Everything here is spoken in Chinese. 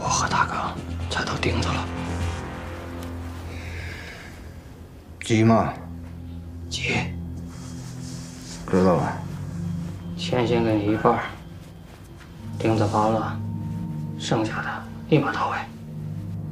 我和大哥才都盯着了。 急吗？ 急。 知道了。 钱先给你一半，钉子扒了，剩下的立马到位。